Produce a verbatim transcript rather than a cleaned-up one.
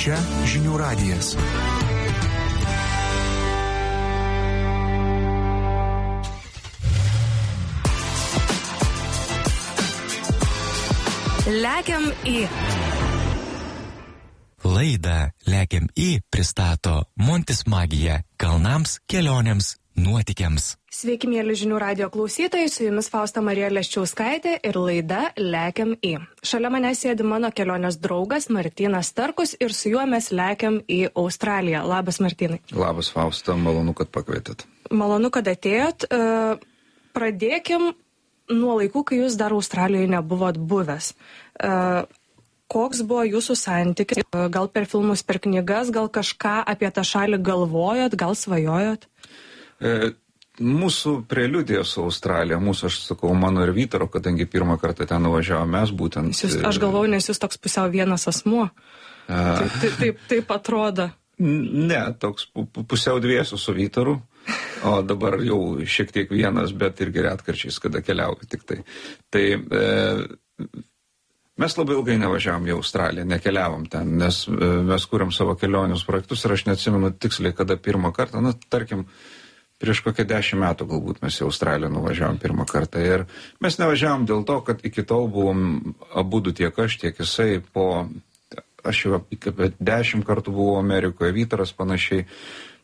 Čia Žinių radijas. Lekiam į. Laidą Lekiam į pristato Montis Magija kalnams, kelionėms, nuotykiams. Sveiki, mėly Žinių radijo klausytojai, su jumis Fausta Marija Leščiauskaitė ir laida Lekiam į. Šalia mane sėdi mano kelionės draugas Martynas Starkus ir su juo mes lekiam į Australiją. Labas, Martynai. Labas, Fausta, malonu, kad pakvietėt. Malonu, kad atėjot. Pradėkim nuo laikų, kai jūs dar Australijoje nebuvot buvęs. Koks buvo jūsų santykis? Gal per filmus, per knygas, gal kažką apie tą šalį galvojot, gal svajojot? E, mūsų preliudija su Australija, mūsų, aš sakau, mano ir Vytaro, kadangi pirmą kartą ten nuvažiavo mes būtent. Jūs, aš galvoju, nes jūs toks pusiau vienas asmuo. A... Taip, taip, taip, taip atrodo. Ne, toks pusiau dviesiu su Vytaru, o dabar jau šiek tiek vienas, bet irgi retkarčiais, kada keliauju tik tai. Tai... E, Mes labai ilgai nevažiavom į Australiją, nekeliavom ten, nes mes kūrėm savo kelionius projektus ir aš neatsimenu tiksliai, kada pirmą kartą, na, tarkim, prieš kokią dešimt metų galbūt mes į Australiją nuvažiavom pirmą kartą. Ir mes nevažiavom dėl to, kad iki tol buvom abudu tiek aš, tiek jisai po, aš jau apie dešimt kartų buvau Amerikoje, Vytaras panašiai.